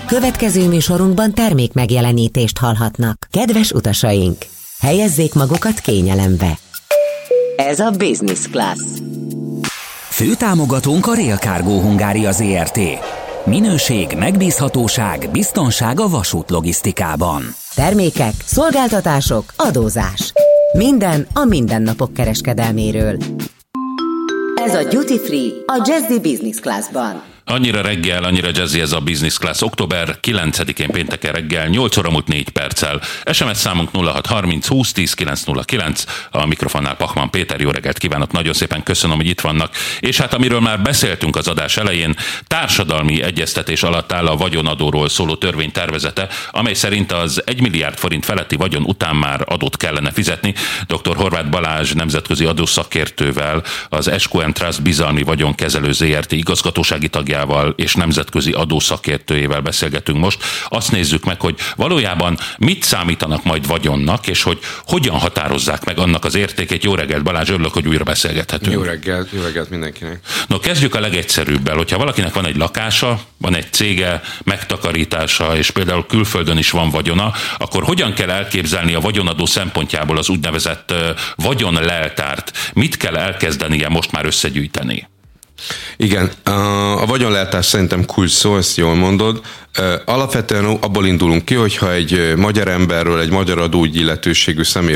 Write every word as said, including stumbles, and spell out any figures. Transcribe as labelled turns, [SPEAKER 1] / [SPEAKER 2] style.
[SPEAKER 1] Következő műsorunkban termék megjelenítést hallhatnak. Kedves utasaink, helyezzék magukat kényelembe. Ez a Business Class.
[SPEAKER 2] Főtámogatónk a Rail Cargo Hungária Zrt. Minőség, megbízhatóság, biztonság a vasút logisztikában.
[SPEAKER 1] Termékek, szolgáltatások, adózás. Minden a mindennapok kereskedelméről. Ez a Duty Free a Jazzy Business Classban.
[SPEAKER 3] Annyira reggel, annyira jazzy ez a Business Class. Október kilencedikén pénteken reggel, nyolc óra múlt négy perccel. es em es számunk nulla hat harminc húsz tíz kilenc nulla kilenc. A mikrofonnál Pachman Péter, jó reggelt kívánok, nagyon szépen köszönöm, hogy itt vannak. És hát amiről már beszéltünk az adás elején, társadalmi egyeztetés alatt áll a vagyonadóról szóló törvény tervezete, amely szerint az egy milliárd forint feletti vagyon után már adót kellene fizetni. dr. Horváth Balázs nemzetközi adószakértővel, az es kú em Trust bizalmi vagyonkezelő Zrt. Igazgatósági tagja és nemzetközi adószakértőjével beszélgetünk most. Azt nézzük meg, hogy valójában mit számítanak majd vagyonnak, és hogy hogyan határozzák meg annak az értékét. Jó reggelt, Balázs, örülök, hogy újra beszélgethetünk.
[SPEAKER 4] Jó reggelt, jó reggelt mindenkinek.
[SPEAKER 3] No, kezdjük a legegyszerűbbel. Hogyha valakinek van egy lakása, van egy cége, megtakarítása, és például külföldön is van vagyona, akkor hogyan kell elképzelni a vagyonadó szempontjából az úgynevezett vagyonleltárt? Mit kell elkezdenie most már összegyűjteni?
[SPEAKER 4] Igen, a vagyonleltás szerintem kulcs szó, ezt jól mondod. Alapvetően abból indulunk ki, hogyha egy magyar emberről, egy magyar adóügyi illetőségű személy